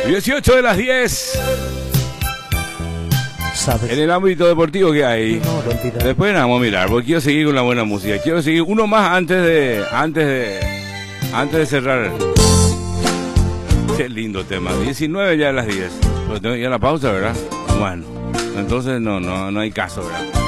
18 de las 10. ¿Sabes? En el ámbito deportivo que hay. No, mentira. Después nada, vamos a mirar, porque quiero seguir con la buena música. Quiero seguir uno más antes de cerrar. Qué lindo tema. 19 ya a las 10. Pero tengo que ir a la pausa, ¿verdad? Bueno, entonces no hay caso, ¿verdad?